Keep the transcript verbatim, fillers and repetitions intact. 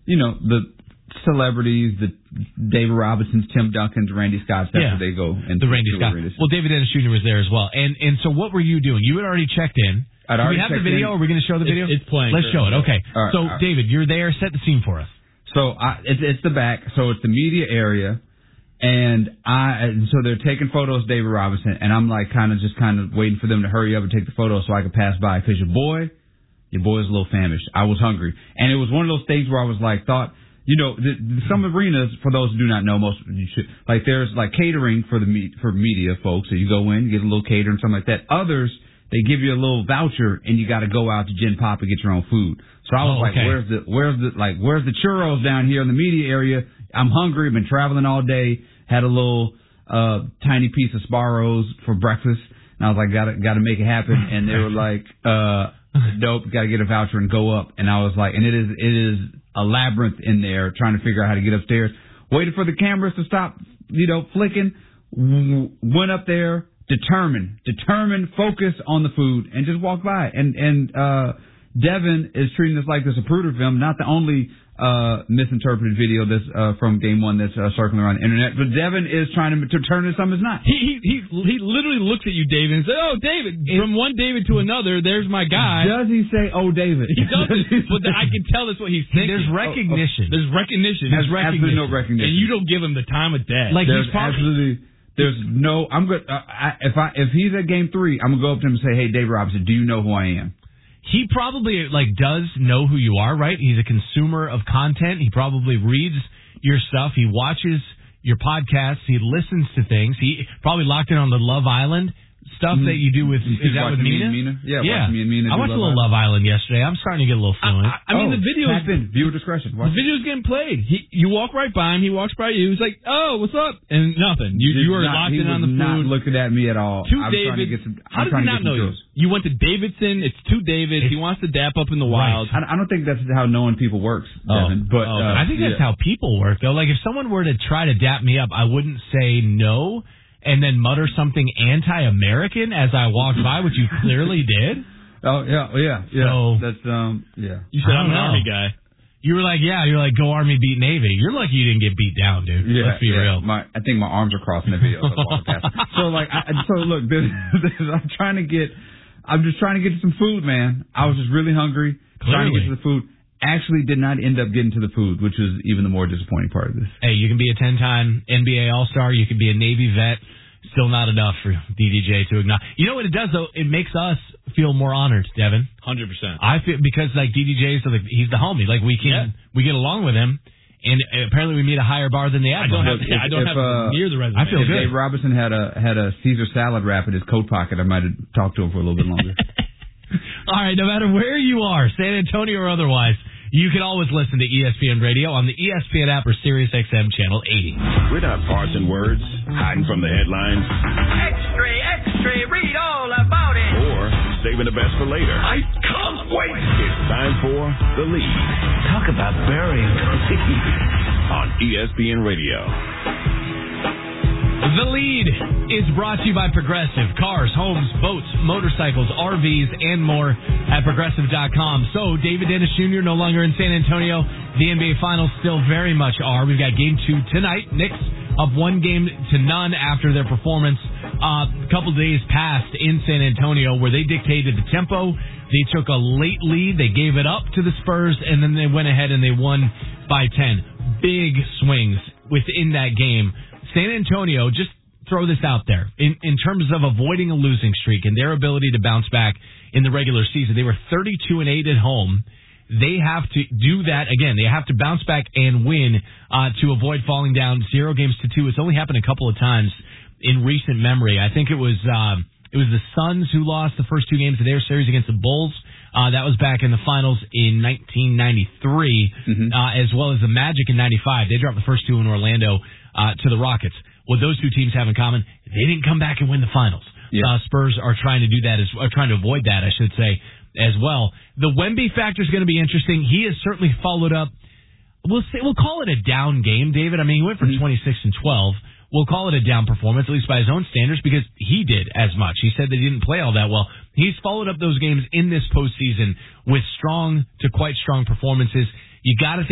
you know, the celebrities, the David Robinsons, Tim Duncans, Randy Scotts. That's yeah. where they go. And the Randy Scott. Well, David Dennis Junior was there as well. And and so what were you doing? You had already checked in. I'd Do we have the video? In. Are we going to show the video? It's, it's playing. Let's show it. Okay. Right, so, right. David, you're there. Set the scene for us. So I, it's, it's the back. So it's the media area. And I, and so they're taking photos of David Robinson. And I'm like kind of just kind of waiting for them to hurry up and take the photo so I could pass by. Because your boy, your boy is a little famished. I was hungry. And it was one of those things where I was like, thought, you know, the, the, some arenas, for those who do not know, most you should, like there's like catering for the me, for media folks. So you go in, you get a little cater and something like that. Others, they give you a little voucher and you got to go out to Gen Pop and get your own food. So I was oh, like, okay. where's the, where's the, like, where's the churros down here in the media area? I'm hungry. I've been traveling all day. Had a little, uh, tiny piece of Sbarro's for breakfast. And I was like, gotta, gotta make it happen. And they were like, uh, nope, gotta get a voucher and go up. And I was like, and it is, it is a labyrinth in there trying to figure out how to get upstairs. Waited for the cameras to stop, you know, flicking. W- went up there. Determined, determined, focus on the food, and just walk by. And and uh, Devin is treating this like this a Zapruder film, not the only uh, misinterpreted video that's uh, from Game One that's uh, circling around the internet. But Devin is trying to, to turn it something it's not. He he he literally looks at you, David, and says, "Oh, David." It, from one David to another, there's my guy. Does he say, "Oh, David"? He doesn't, but the, I can tell that's what he's thinking. There's recognition. Oh, oh, there's recognition. There's recognition. Absolutely no recognition. And you don't give him the time of day. Like there's he's probably, absolutely. There's no. I'm good. Uh, I, if I if he's at game three, I'm gonna go up to him and say, "Hey, David Robinson, do you know who I am?" He probably like does know who you are, right? He's a consumer of content. He probably reads your stuff. He watches your podcasts. He listens to things. He probably locked in on the Love Island stuff mm-hmm. that you do with is that with Mina? Me and Mina? Yeah, yeah. Me and Mina I watched a little Love Island yesterday. I'm starting to get a little feeling. I, I mean, oh, the video tap in. Viewer discretion. Watch the video's getting played. He, you walk right by him. He walks by you. He's like, "Oh, what's up?" And nothing. You you are not, locked in on the food. Not food. looking at me at all. To I'm David. trying to get some, How I'm does he not know you? You went to Davidson. It's two Davids. He wants to dap up in the wild. I, I don't think that's how knowing people works, Devin. Oh, but oh, uh, I think that's yeah. how people work, though. Like if someone were to try to dap me up, I wouldn't say no and then mutter something anti-American as I walked by, which you clearly did. Oh yeah, yeah, yeah. So, that's um, yeah. You said I I'm don't an know. Army guy. You were like, yeah, you're like, go Army, beat Navy. You're lucky you didn't get beat down, dude. Yeah, Let's be yeah. real. My, I think my arms are crossing the video. so like, I, so look, this, this, I'm trying to get, I'm just trying to get to some food, man. I was just really hungry, Clearly. trying to get to the food. Actually, did not end up getting to the food, which was even the more disappointing part of this. Hey, you can be a ten-time N B A All-Star. You can be a Navy vet. Still not enough for D D J to acknowledge. You know what it does, though? It makes us feel more honored, Devin. one hundred percent. I feel because, like, D D J is the, he's the homie. Like, we can yeah. we get along with him, and apparently we meet a higher bar than the I Admiral. don't have, Look, yeah, if, I don't if, have uh, near the resume. I feel if good. Dave Robinson had a had a Caesar salad wrap in his coat pocket, I might have talked to him for a little bit longer. All right, no matter where you are, San Antonio or otherwise, you can always listen to E S P N Radio on the E S P N app or Sirius X M Channel eighty. We're not parsing words, hiding from the headlines. Extra, extra, read all about it. Or saving the best for later. I can't wait. It's time for The Lead. Talk about burying the lead. On E S P N Radio. The Lead is brought to you by Progressive. Cars, homes, boats, motorcycles, R Vs, and more at Progressive dot com. So, David Dennis Junior no longer in San Antonio. The N B A Finals still very much are. We've got game two tonight. Knicks up one game to none after their performance uh, a couple days past in San Antonio where they dictated the tempo. They took a late lead. They gave it up to the Spurs, and then they went ahead and they won by ten. Big swings within that game. San Antonio, just throw this out there, in, in terms of avoiding a losing streak and their ability to bounce back in the regular season, they were thirty-two and eight at home. They have to do that again. They have to bounce back and win uh, to avoid falling down zero games to two. It's only happened a couple of times in recent memory. I think it was um, it was the Suns who lost the first two games of their series against the Bulls. Uh, that was back in the finals in nineteen ninety-three, mm-hmm. uh, as well as the Magic in ninety-five. They dropped the first two in Orlando uh, to the Rockets. What those two teams have in common, they didn't come back and win the finals. Yeah. Uh, Spurs are trying to do that, as, are trying to avoid that, I should say, as well. The Wemby factor is going to be interesting. He has certainly followed up. We'll say we'll call it a down game, David. I mean, he went for mm-hmm. twenty-six and twelve. We'll call it a down performance, at least by his own standards, because he did as much. He said they didn't play all that well. He's followed up those games in this postseason with strong to quite strong performances. You got to